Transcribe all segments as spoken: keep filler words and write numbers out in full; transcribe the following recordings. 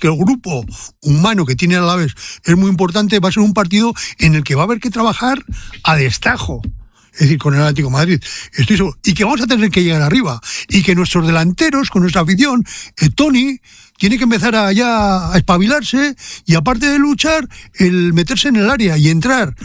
que el grupo humano que tiene el Alavés es muy importante, va a ser un partido en el que va a haber que trabajar a destajo. Es decir, con el Atlético de Madrid, estoy seguro. Y que vamos a tener que llegar arriba. Y que nuestros delanteros, con nuestra afición, eh, Tony, tiene que empezar a, ya a espabilarse y aparte de luchar, el meterse en el área y entrar.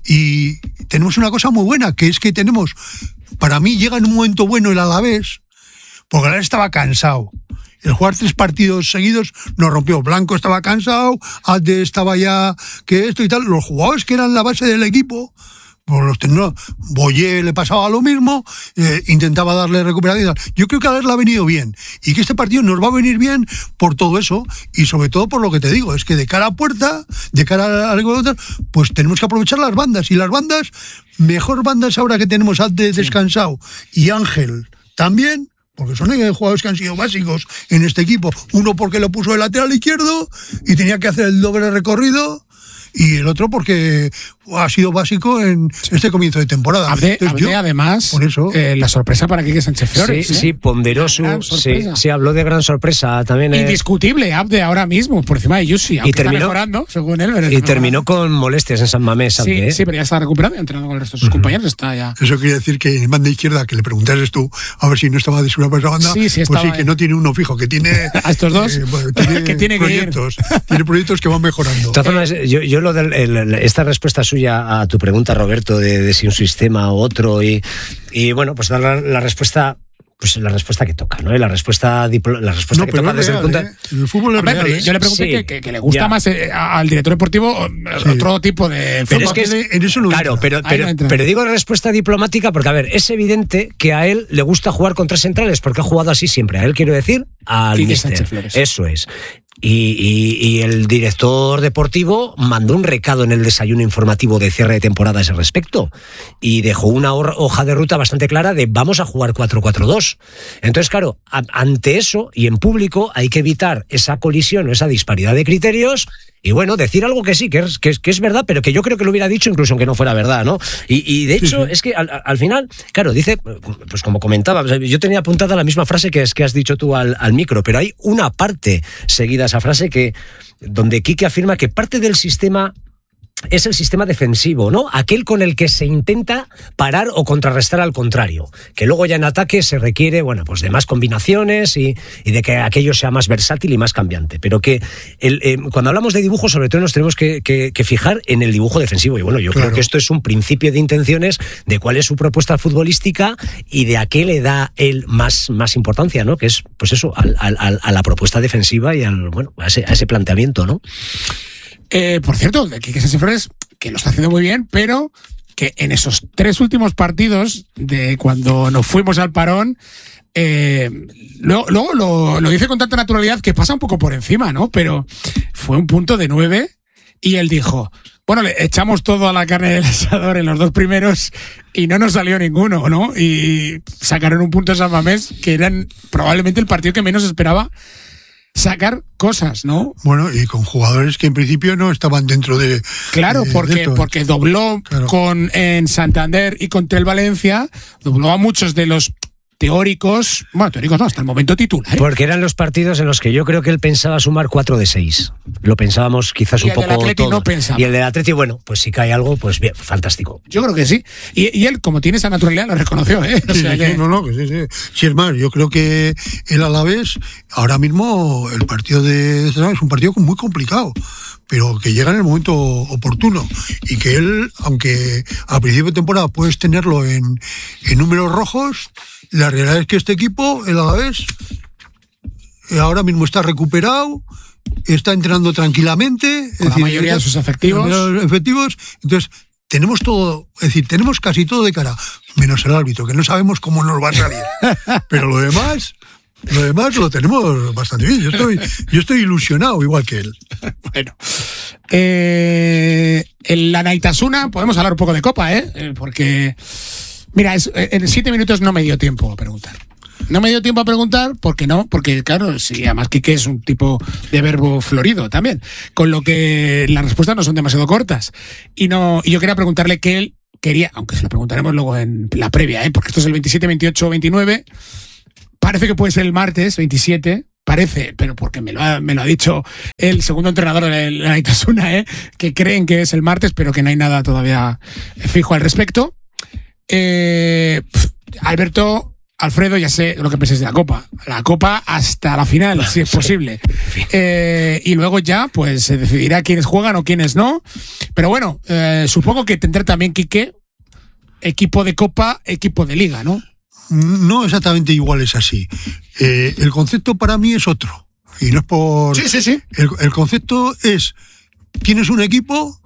Y tenemos una cosa muy buena, que es que tenemos, para mí llega en un momento bueno el Alavés, porque el Alavés estaba cansado. El jugar tres partidos seguidos nos rompió. Blanco estaba cansado, Alde estaba ya que esto y tal. Los jugadores que eran la base del equipo, por los no, Boyé le pasaba lo mismo, eh, intentaba darle recuperación y tal. Yo creo que a ver le ha venido bien y que este partido nos va a venir bien por todo eso y sobre todo por lo que te digo, es que de cara a puerta, de cara al Ecuador, pues tenemos que aprovechar las bandas y las bandas, mejor bandas ahora que tenemos Alde descansado y Ángel también, porque son jugadores que han sido básicos en este equipo, uno porque lo puso de lateral izquierdo y tenía que hacer el doble recorrido, y el otro porque ha sido básico en este comienzo de temporada. Abde, Abde yo, además, por eso, eh, la sorpresa para Quique Sánchez Flores. Sí, ¿eh? sí, ponderó su... Sí, sí, habló de gran sorpresa también. Indiscutible, eh, Abde ahora mismo, por encima de Yusi, aunque y terminó, está mejorando, según él. Y mejorando. terminó con molestias en San Mamés. Sí, Abde, ¿eh? sí, pero ya está recuperado y entrenando con el resto de sus uh-huh. compañeros. Está ya. Eso quiere decir que en banda izquierda, que le preguntases tú, a ver si no estaba descuidado esa banda, sí, sí, pues sí, eh. que no tiene uno fijo, que tiene... a estos dos, eh, bueno, tiene que tiene proyectos, que ir. tiene proyectos que van mejorando. De todas formas, yo, yo lo del... El, esta respuesta suya a tu pregunta, Roberto, de, de si un sistema u otro, y, y bueno, pues dar la, la respuesta, pues la respuesta que toca, ¿no? Y la respuesta, diplo, la respuesta no, que toca es desde real, el punto... ¿eh? El fútbol es Hombre, real, ¿eh? Yo le pregunté sí, que, que, que le gusta ya. más eh, al director deportivo sí. otro tipo de... Pero es que es, en eso no claro, pero, pero, no pero digo respuesta diplomática porque, a ver, es evidente que a él le gusta jugar con tres centrales porque ha jugado así siempre. A él quiero decir al míster. Eso es. Y, y, y el director deportivo mandó un recado en el desayuno informativo de cierre de temporada a ese respecto y dejó una hoja de ruta bastante clara de vamos a jugar cuatro cuatro dos. Entonces, claro, a, ante eso y en público hay que evitar esa colisión o esa disparidad de criterios y, bueno, decir algo que sí, que es, que es, que es verdad, pero que yo creo que lo hubiera dicho incluso aunque no fuera verdad, ¿no? Y, y de hecho, sí, sí. es que al, al final, claro, dice, pues como comentaba, yo tenía apuntada la misma frase que, es, que has dicho tú al, al micro, pero hay una parte seguida a esa frase que donde Quique afirma que parte del sistema es el sistema defensivo, ¿no? Aquel con el que se intenta parar o contrarrestar al contrario. Que luego ya en ataque se requiere, bueno, pues de más combinaciones y, y de que aquello sea más versátil y más cambiante. Pero que el, eh, cuando hablamos de dibujo, sobre todo nos tenemos que, que, que fijar en el dibujo defensivo. Y bueno, yo claro. creo que esto es un principio de intenciones de cuál es su propuesta futbolística y de a qué le da él más, más importancia, ¿no? Que es, pues eso, al, al, a la propuesta defensiva y al, bueno, a ese, a ese planteamiento, ¿no? Eh, por cierto, Quique Sánchez Flores, que lo está haciendo muy bien, pero que en esos tres últimos partidos de cuando nos fuimos al parón, eh, luego, luego lo, lo dice con tanta naturalidad que pasa un poco por encima, ¿no? Pero fue un punto de nueve y él dijo, bueno, le echamos todo a la carne del asador en los dos primeros y no nos salió ninguno, ¿no? Y sacaron un punto de San Mamés que eran probablemente el partido que menos esperaba sacar cosas, ¿no? Bueno, y con jugadores que en principio no estaban dentro de... Claro, de, porque, de porque dobló claro. con en Santander y contra el Valencia, dobló a muchos de los teóricos, bueno, teóricos no, hasta el momento titular. ¿eh? Porque eran los partidos en los que yo creo que él pensaba sumar cuatro de seis. Lo pensábamos quizás y un poco todo. Y el del Atleti no pensaba. Y el del Atleti, bueno, pues si cae algo, pues bien, fantástico. Yo creo que sí. Y, y él, como tiene esa naturalidad, lo reconoció, ¿eh? O sí, sea sí, que... sí, no, no, que sí, sí. Sí, es más, yo creo que el Alavés, ahora mismo, el partido de es un partido muy complicado, pero que llega en el momento oportuno y que él, aunque a principio de temporada puedes tenerlo en, en números rojos, la realidad es que este equipo, el Alavés, ahora mismo está recuperado, está entrenando tranquilamente. Con la mayoría de sus efectivos. efectivos. Entonces, tenemos todo, es decir, tenemos casi todo de cara, menos el árbitro, que no sabemos cómo nos va a salir. Pero lo demás... Lo demás lo tenemos bastante bien. Yo estoy, yo estoy ilusionado, igual que él. Bueno. Eh, en la Naitasuna podemos hablar un poco de Copa, ¿eh? Porque, mira, es, en siete minutos no me dio tiempo a preguntar. No me dio tiempo a preguntar, porque no, porque claro, sí, además Quique es un tipo de verbo florido también, con lo que las respuestas no son demasiado cortas. Y no, y yo quería preguntarle qué él quería, aunque se lo preguntaremos luego en la previa, ¿eh? Porque esto es el veintisiete, veintiocho, veintinueve. Parece que puede ser el martes veintisiete, parece, pero porque me lo ha, me lo ha dicho el segundo entrenador de la Naitasuna, ¿eh? Que creen que es el martes, pero que no hay nada todavía fijo al respecto. Eh, Alberto... Alfredo, ya sé lo que pensáis de la Copa. La Copa hasta la final, si es posible. Eh, y luego ya, pues se decidirá quiénes juegan o quiénes no. Pero bueno, eh, supongo que tendrá también, Quique, equipo de Copa, equipo de Liga, ¿no? No exactamente igual es así. Eh, el concepto para mí es otro. Y no es por... Sí, sí, sí. El, el concepto es, tienes un equipo,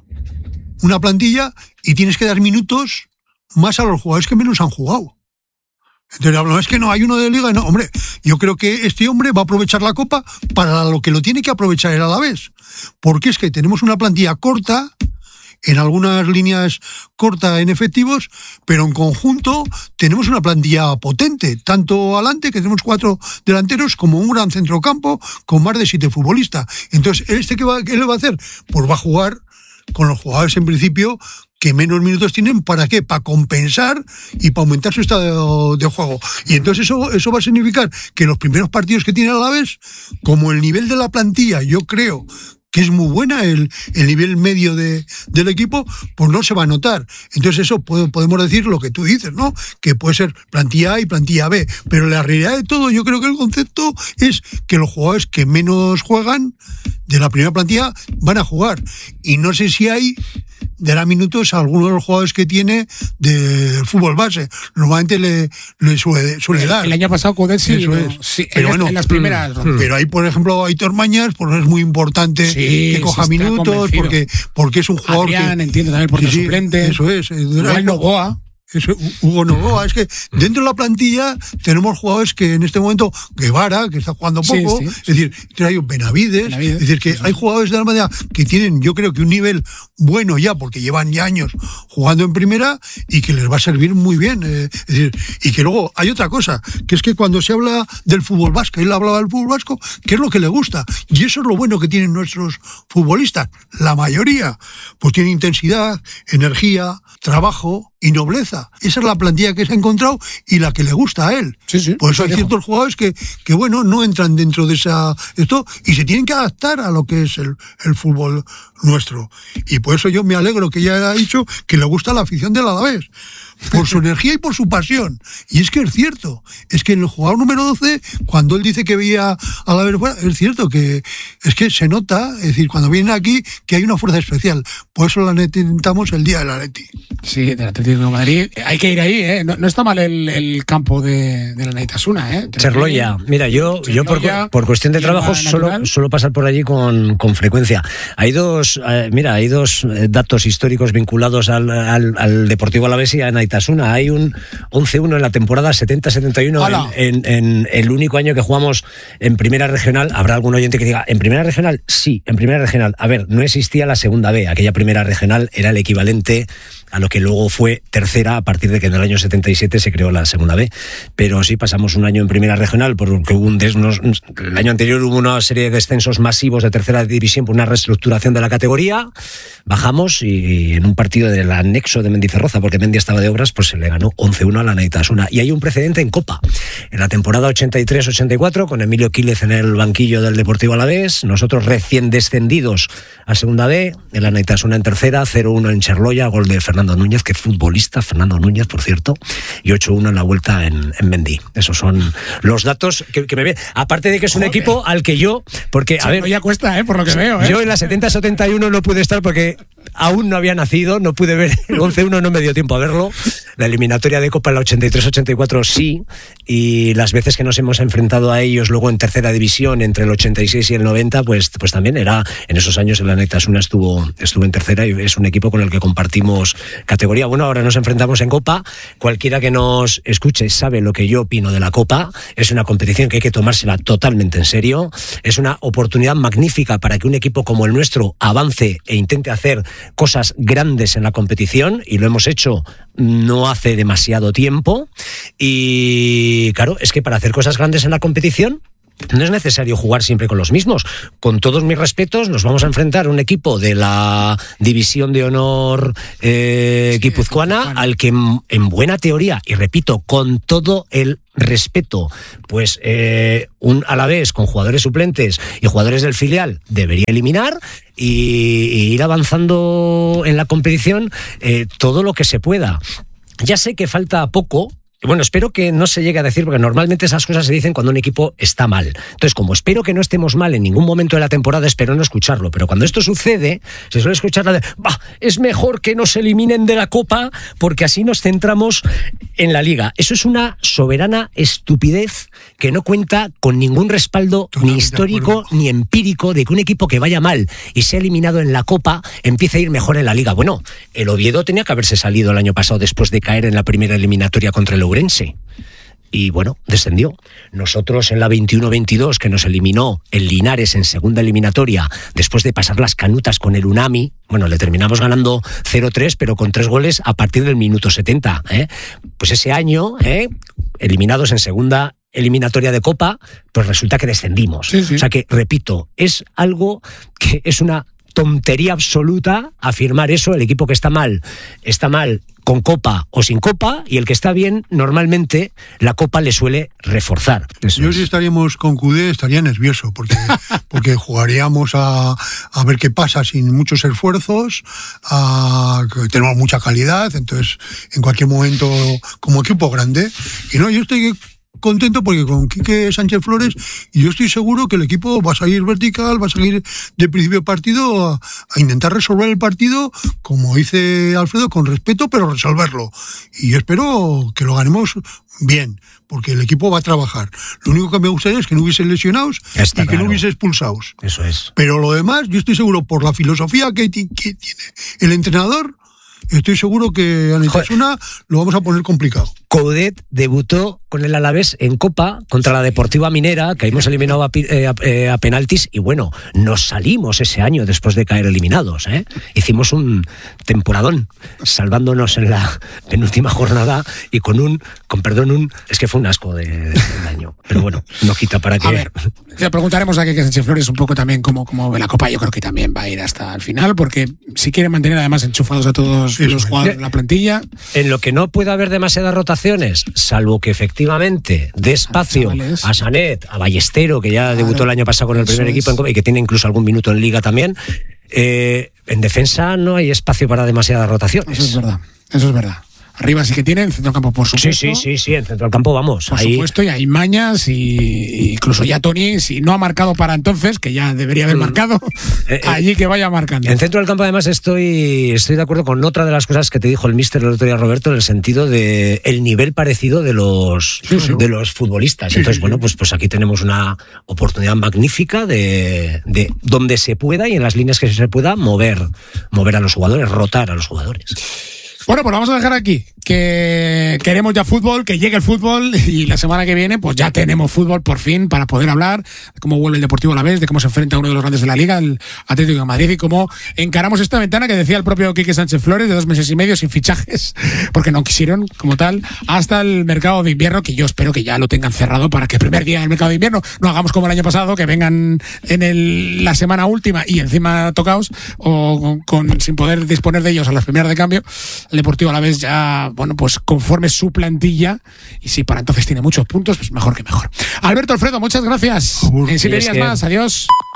una plantilla, y tienes que dar minutos más a los jugadores que menos han jugado. Entonces, no es que no hay uno de Liga, no, hombre, yo creo que este hombre va a aprovechar la Copa para lo que lo tiene que aprovechar el Alavés, porque es que tenemos una plantilla corta, en algunas líneas corta en efectivos, pero en conjunto tenemos una plantilla potente, tanto adelante, que tenemos cuatro delanteros, como un gran centrocampo, con más de siete futbolistas. Entonces, ¿este qué, va, qué le va a hacer? Pues va a jugar con los jugadores en principio que menos minutos tienen. ¿Para qué? Para compensar y para aumentar su estado de juego. Y entonces eso, eso va a significar que los primeros partidos que tiene el Alavés, como el nivel de la plantilla, yo creo que es muy buena, el, el nivel medio de, del equipo, pues no se va a notar. Entonces eso puede, podemos decir lo que tú dices, ¿no? Que puede ser plantilla A y plantilla B, pero la realidad de todo, yo creo que el concepto es que los jugadores que menos juegan de la primera plantilla van a jugar. Y no sé si hay dará minutos a algunos de los jugadores que tiene del fútbol base. Normalmente le, le suele, suele dar. El, el año pasado Codet sí, Eso no, es. sí pero en, bueno, en las primeras. Mm, pero ahí, por ejemplo, Aitor Mañas, pues es muy importante sí, que coja minutos, porque, porque es un jugador Adrián, que... entiendo también por sí, sí, suplente. Eso es. Igual Novoa. Eso, Hugo Novoa, es que dentro de la plantilla tenemos jugadores que en este momento, Guevara, que está jugando poco, sí, sí, sí. es decir, trae Benavides, Benavides, es decir, que sí, hay jugadores de la manera que tienen, yo creo que un nivel bueno ya, porque llevan ya años jugando en primera y que les va a servir muy bien. Eh, es decir, y que luego hay otra cosa, que es que cuando se habla del fútbol vasco, él hablaba del fútbol vasco, que es lo que le gusta, y eso es lo bueno que tienen nuestros futbolistas, la mayoría, pues tienen intensidad, energía, trabajo y nobleza. Esa es la plantilla que se ha encontrado y la que le gusta a él. Sí, sí, por eso hay ciertos jugadores que, que, bueno, no entran dentro de esa esto y se tienen que adaptar a lo que es el, el fútbol nuestro. Y por eso yo me alegro que ya haya dicho que le gusta la afición del Alavés, por su energía y por su pasión. Y es que es cierto, es que el jugador número doce, cuando él dice que veía a Alavés fuera, es cierto que es que se nota, es decir, cuando vienen aquí, que hay una fuerza especial. Por eso la necesitamos el día del Atleti. Sí, del Atlético de Madrid. Hay que ir ahí, ¿eh? No, no está mal el, el campo de, de la Naitasuna, ¿eh? Cherloya. Mira, yo, yo por, por cuestión de trabajo suelo, suelo pasar por allí con, con frecuencia. Hay dos, eh, mira, hay dos datos históricos vinculados al, al, al Deportivo Alavés y a Naitasuna. Hay un once uno en la temporada setenta setenta y uno, en, en, en el único año que jugamos en Primera Regional. Habrá algún oyente que diga, ¿en Primera Regional? Sí, en Primera Regional. A ver, no existía la Segunda B. Aquella Primera Regional era el equivalente a lo que luego fue tercera, a partir de que en el año setenta y siete se creó la Segunda B. Pero sí pasamos un año en Primera Regional, porque hubo un des, unos, el año anterior hubo una serie de descensos masivos de tercera división por una reestructuración de la categoría. Bajamos y en un partido del anexo de Mendizorroza, porque Mendy estaba de obras, pues se le ganó once uno a la Naitasuna. Y hay un precedente en Copa. En la temporada ochenta y tres ochenta y cuatro, con Emilio Quílez en el banquillo del Deportivo Alavés, nosotros recién descendidos a Segunda B, en la Naitasuna en tercera, cero uno en Cherloya, gol de Fernando Núñez, que futbolista, Fernando Núñez, por cierto, y ocho uno en la vuelta en, en Mendy. Esos son los datos que, que me ven. Aparte de que es un Joder. equipo al que yo, porque, a ver, ya cuesta, ¿eh? Por lo que veo, ¿eh? Yo en la setenta setenta y uno no pude estar porque aún no había nacido, no pude ver el once uno, no me dio tiempo a verlo. La eliminatoria de Copa en la ochenta y tres ochenta y cuatro sí, y las veces que nos hemos enfrentado a ellos luego en tercera división entre el ochenta y seis y el noventa, pues, pues también era, en esos años en la Naitasuna estuvo, estuvo en tercera y es un equipo con el que compartimos categoría. Bueno, ahora nos enfrentamos en Copa. Cualquiera que nos escuche sabe lo que yo opino de la Copa. Es una competición que hay que tomársela totalmente en serio. Es una oportunidad magnífica para que un equipo como el nuestro avance e intente hacer cosas grandes en la competición, y lo hemos hecho no hace demasiado tiempo. Y claro, es que para hacer cosas grandes en la competición no es necesario jugar siempre con los mismos. Con todos mis respetos, nos vamos a enfrentar a un equipo de la División de Honor eh, sí, guipuzcoana, al que en, en buena teoría, y repito, con todo el respeto, pues eh, un Alavés con jugadores suplentes y jugadores del filial debería eliminar y, y ir avanzando en la competición eh, todo lo que se pueda. Ya sé que falta poco. Bueno, espero que no se llegue a decir, porque normalmente esas cosas se dicen cuando un equipo está mal. Entonces, como espero que no estemos mal en ningún momento de la temporada, espero no escucharlo. Pero cuando esto sucede, se suele escuchar la de, bah, es mejor que nos eliminen de la Copa porque así nos centramos en la Liga. Eso es una soberana estupidez que no cuenta con ningún respaldo ni histórico ni empírico de que un equipo que vaya mal y sea eliminado en la Copa empiece a ir mejor en la Liga. Bueno, el Oviedo tenía que haberse salido el año pasado después de caer en la primera eliminatoria contra el Ourense. Y bueno, descendió. Nosotros en la veintiuno veintidós, que nos eliminó el Linares en segunda eliminatoria, después de pasar las canutas con el Unami, bueno, le terminamos ganando cero tres, pero con tres goles a partir del minuto setenta. ¿eh? Pues ese año, ¿eh? eliminados en segunda eliminatoria de Copa, pues resulta que descendimos. Sí, sí. O sea que, repito, es algo que es una tontería absoluta afirmar eso. El equipo que está mal, está mal con Copa o sin Copa, y el que está bien, normalmente la Copa le suele reforzar. Eso Yo es. Si estaríamos con Cudé estaría nervioso, porque, porque jugaríamos a, a ver qué pasa sin muchos esfuerzos, a, que tenemos mucha calidad, entonces en cualquier momento como equipo grande, y no, yo estoy contento porque con Quique Sánchez Flores, y yo estoy seguro que el equipo va a salir vertical, va a salir de principio de partido a, a intentar resolver el partido, como dice Alfredo, con respeto, pero resolverlo. Y yo espero que lo ganemos bien, porque el equipo va a trabajar. Lo único que me gustaría es que no hubiese lesionados Está y que claro. no hubiese expulsados. Eso es. Pero lo demás, yo estoy seguro, por la filosofía que, que tiene el entrenador, estoy seguro que a Nitasuna lo vamos a poner complicado. Coudet debutó con el Alavés en Copa contra la Deportiva Minera, que hemos eliminado a, eh, a, eh, a penaltis, y bueno, nos salimos ese año después de caer eliminados. ¿eh? Hicimos un temporadón, salvándonos en la penúltima jornada y con un, con perdón, un, es que fue un asco de, de, de año. Pero bueno, no quita para que... A ver, le preguntaremos a Quique Sánchez Flores un poco también cómo, cómo ve la Copa. Yo creo que también va a ir hasta el final, porque si quiere mantener además enchufados a todos sí, los jugadores de la plantilla. En lo que no puede haber demasiadas rotaciones, salvo que efectivamente dé espacio a Sanet, a Ballestero, que ya claro, debutó el año pasado con el primer es. equipo en Copa y que tiene incluso algún minuto en Liga también, eh, en defensa no hay espacio para demasiadas rotaciones. Eso es verdad, eso es verdad. Arriba sí que tiene, en centro del campo, por supuesto. Sí, sí, sí, sí, en centro del campo vamos. Por ahí... supuesto, y hay mañas, y incluso ya Tony, si no ha marcado para entonces, que ya debería haber marcado, eh, allí que vaya marcando. En centro del campo, además, estoy, estoy de acuerdo con otra de las cosas que te dijo el míster el otro día, Roberto, en el sentido de el nivel parecido de los, sí, sí. de los futbolistas. Sí, Entonces, sí, bueno, sí. pues, pues aquí tenemos una oportunidad magnífica de, de donde se pueda y en las líneas que se pueda mover, mover a los jugadores, rotar a los jugadores. Bueno, pues vamos a dejar aquí, que queremos ya fútbol, que llegue el fútbol, y la semana que viene pues ya tenemos fútbol por fin para poder hablar de cómo vuelve el Deportivo Alavés, de cómo se enfrenta a uno de los grandes de la Liga, el Atlético de Madrid, y cómo encaramos esta ventana que decía el propio Quique Sánchez Flores, de dos meses y medio sin fichajes, porque no quisieron como tal, hasta el mercado de invierno, que yo espero que ya lo tengan cerrado para que el primer día del mercado de invierno no hagamos como el año pasado, que vengan en el, la semana última y encima tocaos, o con, sin poder disponer de ellos a las primeras de cambio. El Deportivo Alavés ya, bueno, pues conforme su plantilla, y si para entonces tiene muchos puntos, pues mejor que mejor. Alberto, Alfredo, muchas gracias. En siete días más, adiós.